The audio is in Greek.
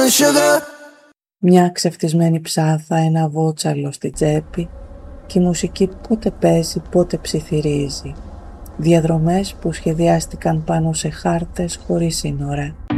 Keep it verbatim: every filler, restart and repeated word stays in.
sugar. Μια ξεφτισμένη ψάθα, ένα βότσαλο στη τσέπη και η μουσική πότε παίζει, πότε ψιθυρίζει. Διαδρομές που σχεδιάστηκαν πάνω σε χάρτες χωρίς σύνορα.